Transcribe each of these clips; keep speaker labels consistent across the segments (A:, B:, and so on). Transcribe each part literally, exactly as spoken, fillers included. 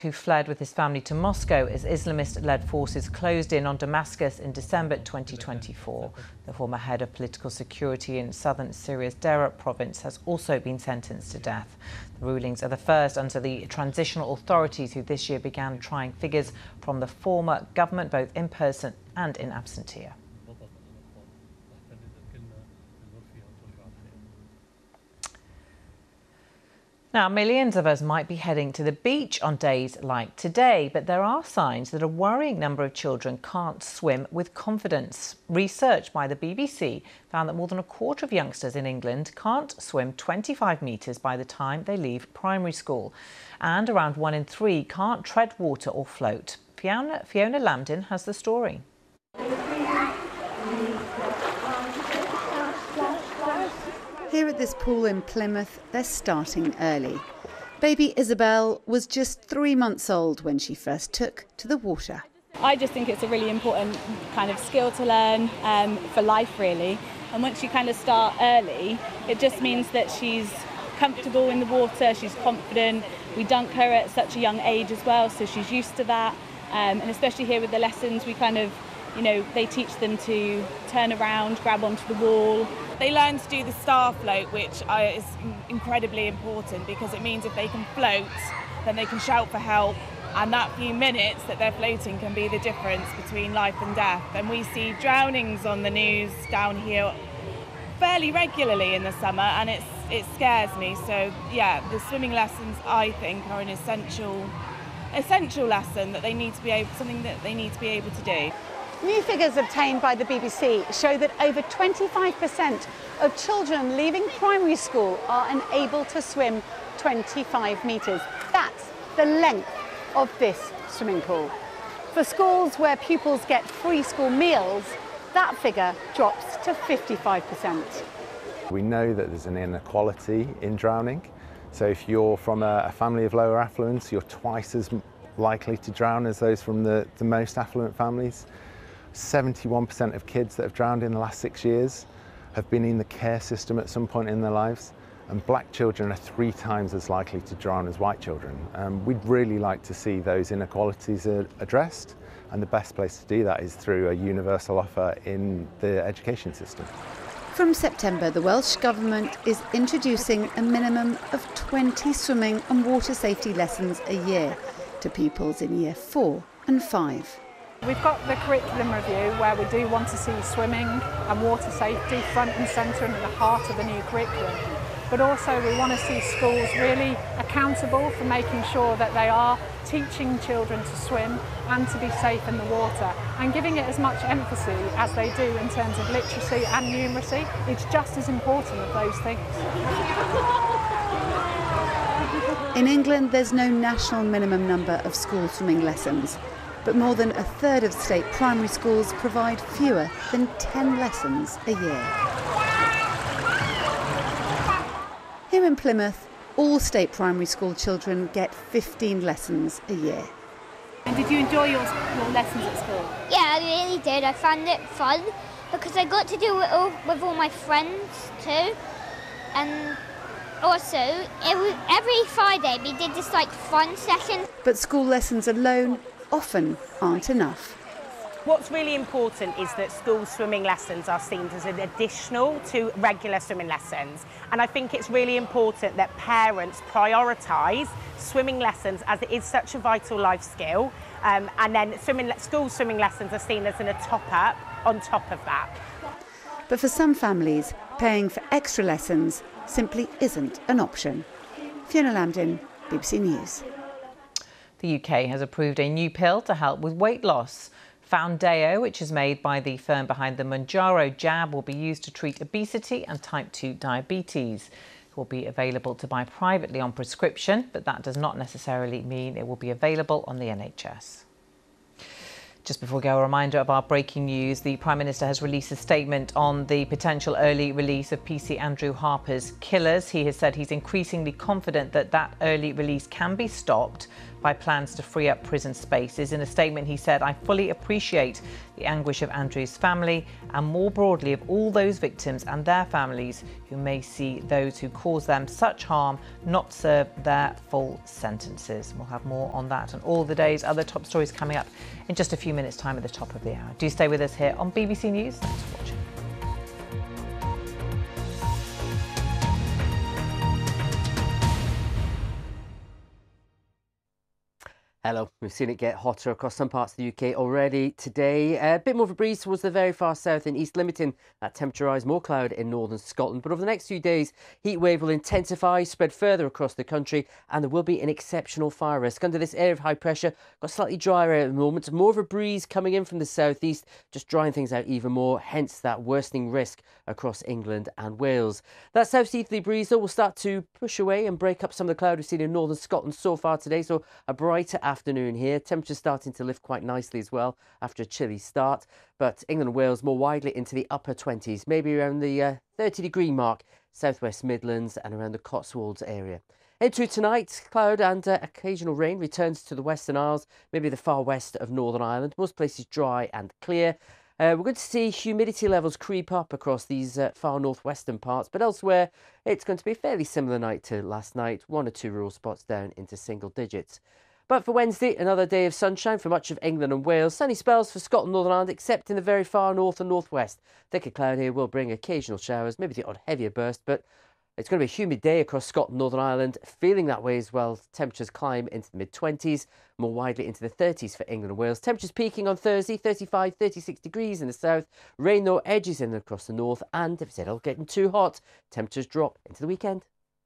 A: who fled with his family to Moscow as Islamist-led forces closed in on Damascus in December twenty twenty-four. The former head of political security in southern Syria's Deraa province has also been sentenced to death. The rulings are the first under the transitional authorities, who this year began trying figures from the former government, both in person and in absentia. Now, millions of us might be heading to the beach on days like today, but there are signs that a worrying number of children can't swim with confidence. Research by the B B C found that more than a quarter of youngsters in England can't swim twenty-five metres by the time they leave primary school. And around one in three can't tread water or float. Fiona, Fiona Lambden has the story.
B: Here at this pool in Plymouth, they're starting early. Baby Isabel was just three months old when she first took to the water.
C: I just think it's a really important kind of skill to learn um, for life, really. And once you kind of start early, it just means that she's comfortable in the water, she's confident. We dunk her at such a young age as well, so she's used to that. Um, and especially here with the lessons, we kind of, you know, they teach them to turn around, grab onto the wall.
D: They learn to do the star float, which is incredibly important because it means if they can float, then they can shout for help. And that few minutes that they're floating can be the difference between life and death. And we see drownings on the news down here fairly regularly in the summer, and it's, it scares me. So yeah, the swimming lessons, I think, are an essential, essential lesson that they need to be able, something that they need to be able to do.
E: New figures obtained by the B B C show that over twenty-five percent of children leaving primary school are unable to swim twenty-five metres. That's the length of this swimming pool. For schools where pupils get free school meals, that figure drops to fifty-five percent.
F: We know that there's an inequality in drowning. So if you're from a, a family of lower affluence, you're twice as likely to drown as those from the, the most affluent families. seventy-one percent of kids that have drowned in the last six years have been in the care system at some point in their lives, and black children are three times as likely to drown as white children. Um, we'd really like to see those inequalities uh, addressed, and the best place to do that is through a universal offer in the education system.
B: From September, the Welsh Government is introducing a minimum of twenty swimming and water safety lessons a year to pupils in year four and five.
G: We've got the curriculum review where we do want to see swimming and water safety front and centre and at the heart of the new curriculum. But also we want to see schools really accountable for making sure that they are teaching children to swim and to be safe in the water, and giving it as much emphasis as they do in terms of literacy and numeracy. It's just as important as those things.
B: In England, there's no national minimum number of school swimming lessons, but more than a third of state primary schools provide fewer than ten lessons a year. Here in Plymouth, all state primary school children get fifteen lessons a year.
C: And did you enjoy your, your lessons at school?
H: Yeah, I really did. I found it fun because I got to do it all with all my friends too. And also, every, every Friday we did this like fun session.
B: But school lessons alone often aren't enough.
I: What's really important is that school swimming lessons are seen as an additional to regular swimming lessons. And I think it's really important that parents prioritise swimming lessons, as it is such a vital life skill. Um, and then swimming, school swimming lessons are seen as a top-up on top of that.
B: But for some families, paying for extra lessons simply isn't an option. Fiona Lambden, B B C News.
A: The U K has approved a new pill to help with weight loss. Foundeo, which is made by the firm behind the Mounjaro jab, will be used to treat obesity and type two diabetes. It will be available to buy privately on prescription, but that does not necessarily mean it will be available on the N H S. Just before we go, a reminder of our breaking news. The Prime Minister has released a statement on the potential early release of P C Andrew Harper's Killers. He has said he's increasingly confident that that early release can be stopped by plans to free up prison spaces. In a statement, he said, "I fully appreciate the anguish of Andrew's family and more broadly of all those victims and their families who may see those who cause them such harm not serve their full sentences." We'll have more on that and all the day's other top stories coming up in just a few minutes' time at the top of the hour. Do stay with us here on B B C News. Thanks for watching.
J: Hello. We've seen it get hotter across some parts of the U K already today. A bit more of a breeze towards the very far south and east, limiting that temperature rise, more cloud in northern Scotland. But over the next few days, heat wave will intensify, spread further across the country, and there will be an exceptional fire risk. Under this area of high pressure, got slightly drier at the moment, more of a breeze coming in from the southeast, just drying things out even more, hence that worsening risk across England and Wales. That southeasterly breeze, though, will start to push away and break up some of the cloud we've seen in northern Scotland so far today, so a brighter afternoon here. Temperatures starting to lift quite nicely as well after a chilly start, but England and Wales more widely into the upper twenties, maybe around the uh, thirty degree mark, southwest Midlands and around the Cotswolds area. Into tonight, cloud and uh, occasional rain returns to the Western Isles, maybe the far west of Northern Ireland. Most places dry and clear. Uh, we're going to see humidity levels creep up across these uh, far northwestern parts, but elsewhere it's going to be a fairly similar night to last night, one or two rural spots down into single digits. But for Wednesday, another day of sunshine for much of England and Wales. Sunny spells for Scotland, Northern Ireland, except in the very far north and northwest. Thicker cloud here will bring occasional showers, maybe the odd heavier burst, but it's going to be a humid day across Scotland, Northern Ireland, feeling that way as well. Temperatures climb into the mid twenties, more widely into the thirties for England and Wales. Temperatures peaking on Thursday, thirty-five, thirty-six degrees in the south. Rain, though, edges in across the north, and if it's all getting too hot, temperatures drop into the weekend.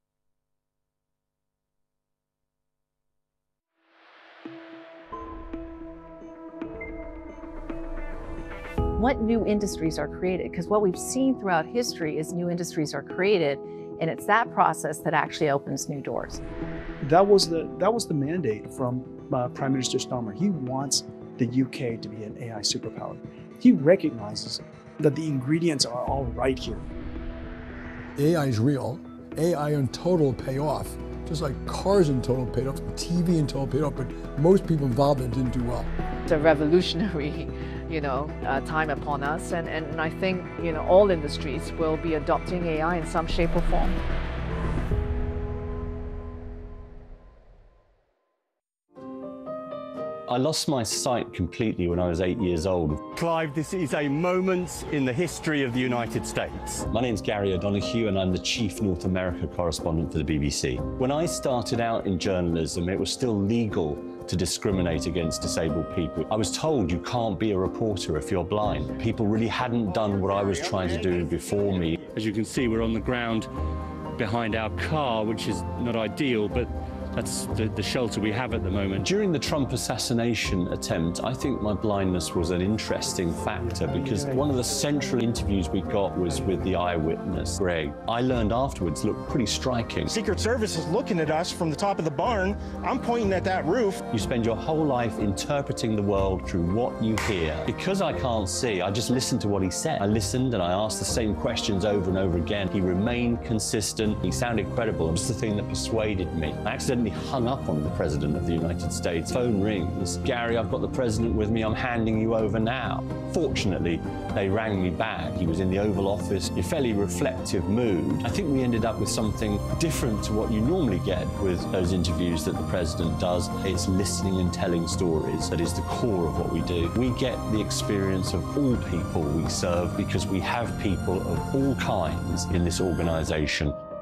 K: What new industries are created? Because what we've seen throughout history is new industries are created, and it's that process that actually opens new doors.
L: That was the that was the mandate from uh, Prime Minister Starmer. He wants the U K to be an A I superpower. He recognizes that the ingredients are all right here.
M: A I is real. A I in total pay off. Just like cars in total paid off, T V in total paid off, but most people involved in it didn't do well.
K: It's a revolutionary, you know, uh, time upon us, and, and I think, you know, all industries will be adopting A I in some shape or form.
N: I lost my sight completely when I was eight years old.
O: Clive, this is a moment in the history of the United States.
N: My name's Gary O'Donoghue and I'm the Chief North America correspondent for the B B C. When I started out in journalism, it was still legal to discriminate against disabled people. I was told you can't be a reporter if you're blind. People really hadn't done what I was trying to do before me.
O: As you can see, we're on the ground behind our car, which is not ideal, but that's the, the shelter we have at the moment.
N: During the Trump assassination attempt, I think my blindness was an interesting factor because one of the central interviews we got was with the eyewitness, Greg. I learned afterwards looked pretty striking.
P: Secret Service is looking at us from the top of the barn. I'm pointing at that roof.
N: You spend your whole life interpreting the world through what you hear. Because I can't see, I just listened to what he said. I listened and I asked the same questions over and over again. He remained consistent. He sounded credible. It was the thing that persuaded me. I accidentally hung up on the President of the United States. Phone rings. Gary, I've got the President with me. I'm handing you over now. Fortunately, they rang me back. He was in the Oval Office, in a fairly reflective mood. I think we ended up with something different to what you normally get with those interviews that the President does. It's listening and telling stories. That is the core of what we do. We get the experience of all people we serve because we have people of all kinds in this organisation.